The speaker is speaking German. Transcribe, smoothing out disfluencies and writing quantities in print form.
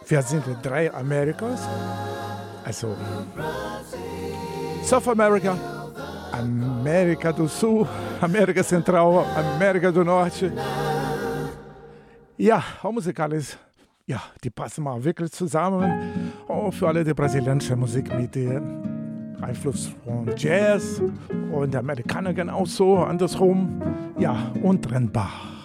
Wir sind in 3 Amerikas. Also South America, América do Sul, América Central, América do Norte. Ja, auch musikalisch, ja, die passen mal wirklich zusammen. Auch für alle die brasilianische Musik mit dem Einfluss von Jazz und Amerikaner genauso, andersrum. Ja, untrennbar.